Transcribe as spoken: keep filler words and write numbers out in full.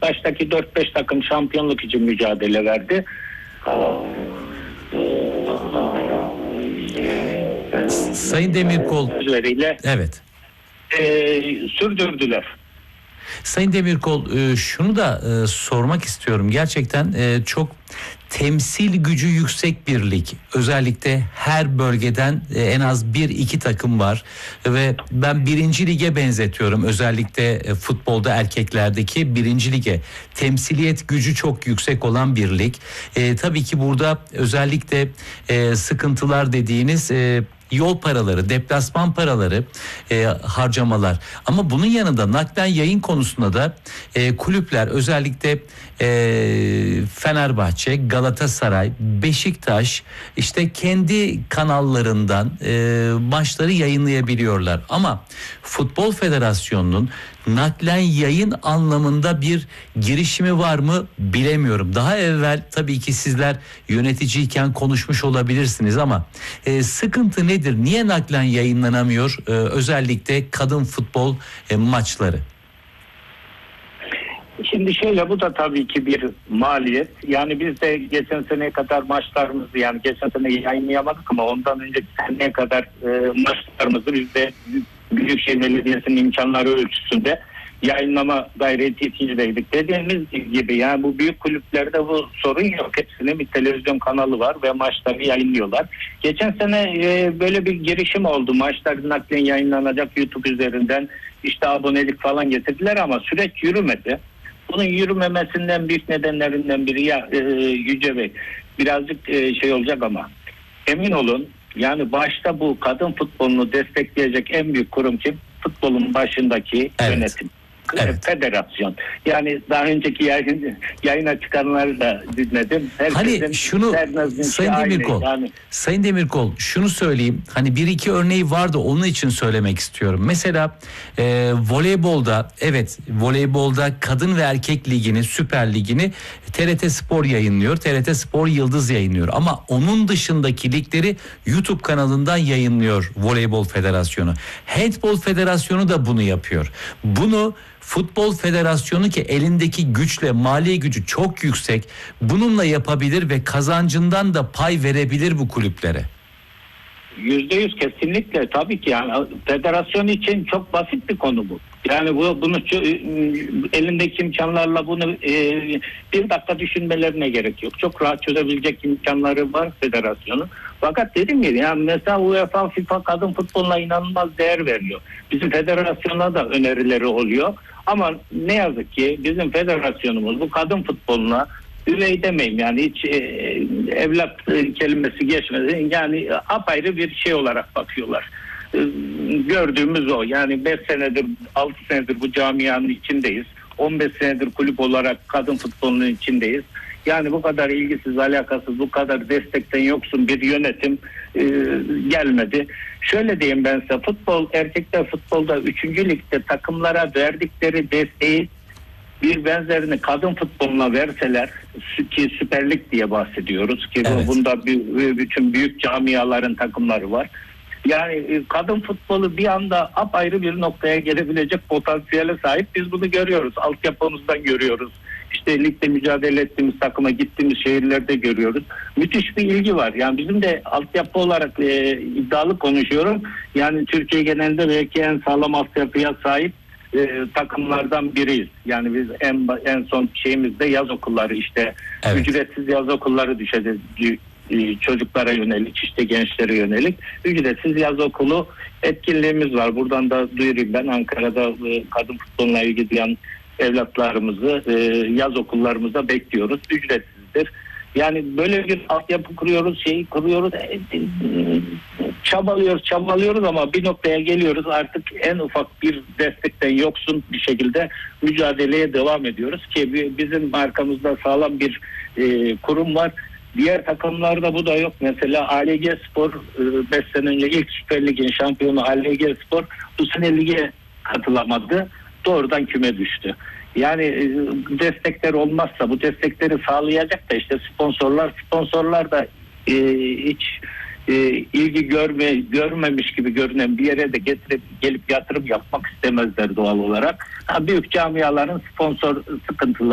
baştaki dört beş takım şampiyonluk için mücadele verdi. Sayın Demirkol, evet. E, sürdürdüler. Sayın Demirkol, şunu da sormak istiyorum. Gerçekten çok temsil gücü yüksek bir lig. Özellikle her bölgeden en az bir iki takım var. Ve ben birinci lige benzetiyorum. Özellikle futbolda erkeklerdeki birinci lige. Temsiliyet gücü çok yüksek olan bir lig. E, tabii ki burada özellikle e, sıkıntılar dediğiniz... E, yol paraları, deplasman paraları e, harcamalar. Ama bunun yanında naklen yayın konusunda da e, kulüpler özellikle e, Fenerbahçe, Galatasaray, Beşiktaş işte kendi kanallarından e, maçları yayınlayabiliyorlar. Ama Futbol Federasyonu'nun naklen yayın anlamında bir girişimi var mı bilemiyorum. Daha evvel tabii ki sizler yöneticiyken konuşmuş olabilirsiniz ama e, sıkıntı nedir? Niye naklen yayınlanamıyor e, özellikle kadın futbol e, maçları? Şimdi şöyle, bu da tabii ki bir maliyet. Yani biz de geçen seneye kadar maçlarımızı, yani geçen sene yayınlayamadık ama ondan önceki seneye kadar e, maçlarımızı biz de Büyükşehir Belediyesi'nin imkanları ölçüsünde yayınlama gayreti içindeydik. Dediğimiz gibi yani bu büyük kulüplerde bu sorun yok. Hepsinin bir televizyon kanalı var ve maçları yayınlıyorlar. Geçen sene e, böyle bir girişim oldu. Maçlar naklen yayınlanacak YouTube üzerinden, işte abonelik falan getirdiler ama süreç yürümedi. Bunun yürümemesinden büyük nedenlerinden biri ya e, Yüce Bey, birazcık e, şey olacak ama emin olun, yani başta bu kadın futbolunu destekleyecek en büyük kurum kim? Futbolun başındaki evet. yönetim. Evet. Federasyon. Yani daha önceki yayın, yayına çıkanları da dinledim. Herkesin, hani şunu Sayın Demirkol, yani. Sayın Demirkol şunu söyleyeyim. Hani bir iki örneği vardı, onun için söylemek istiyorum. Mesela e, voleybolda evet voleybolda kadın ve erkek ligini, Süper Ligini T R T Spor yayınlıyor. T R T Spor Yıldız yayınlıyor. Ama onun dışındaki ligleri YouTube kanalından yayınlıyor Voleybol Federasyonu. Handbol Federasyonu da bunu yapıyor. Bunu Futbol Federasyonu ki elindeki güçle, mali gücü çok yüksek, bununla yapabilir ve kazancından da pay verebilir bu kulüplere. Yüzde yüz kesinlikle, tabii ki yani federasyon için çok basit bir konu bu. Yani bu bunu elindeki imkanlarla bunu e, bir dakika düşünmelerine gerek yok. Çok rahat çözebilecek imkanları var federasyonun. Fakat dedim ya, yani mesela UEFA, FIFA kadın futboluna inanılmaz değer veriyor. Bizim federasyona da önerileri oluyor. Ama ne yazık ki bizim federasyonumuz bu kadın futboluna, üvey demeyeyim yani hiç e, evlat e, kelimesi geçmedi. Yani apayrı bir şey olarak bakıyorlar. E, gördüğümüz o. Yani beş senedir, altı senedir bu camianın içindeyiz. on beş senedir kulüp olarak kadın futbolunun içindeyiz. Yani bu kadar ilgisiz, alakasız, bu kadar destekten yoksun bir yönetim e, gelmedi. Şöyle diyeyim ben size, futbol, erkekler futbolda üçüncü ligde takımlara verdikleri desteği bir benzerini kadın futboluna verseler, ki Süper Lig diye bahsediyoruz ki evet. bunda bir, bütün büyük camiaların takımları var. Yani kadın futbolu bir anda apayrı bir noktaya gelebilecek potansiyele sahip. Biz bunu görüyoruz. Altyapımızdan görüyoruz. İşte ligde mücadele ettiğimiz takıma gittiğimiz şehirlerde görüyoruz. Müthiş bir ilgi var. Yani bizim de altyapı olarak e, iddialı konuşuyorum. Yani Türkiye genelinde belki en sağlam altyapıya sahip e, takımlardan biriyiz. Yani biz en en son şeyimizde yaz okulları, işte evet. ücretsiz yaz okulları düşedi. Çocuklara yönelik, işte gençlere yönelik ücretsiz yaz okulu etkinliğimiz var. Buradan da duyurayım, ben Ankara'da kadın futboluna ilgilenen evlatlarımızı yaz okullarımıza bekliyoruz. Ücretsizdir. Yani böyle bir altyapı kuruyoruz, şeyi kuruyoruz, çabalıyoruz, çabalıyoruz ama bir noktaya geliyoruz, artık en ufak bir destekten yoksun bir şekilde mücadeleye devam ediyoruz ki bizim arkamızda sağlam bir kurum var. Diğer takımlarda bu da yok. Mesela A L G Spor beş sene önce ilk Süper Lig'in şampiyonu A L G Spor bu sene lige katılamadı. Doğrudan küme düştü. Yani destekler olmazsa, bu destekleri sağlayacak da işte sponsorlar, sponsorlar da e, hiç e, ilgi görme, görmemiş gibi görünen bir yere de getirip gelip yatırım yapmak istemezler doğal olarak. Ha, büyük camiaların sponsor sıkıntıları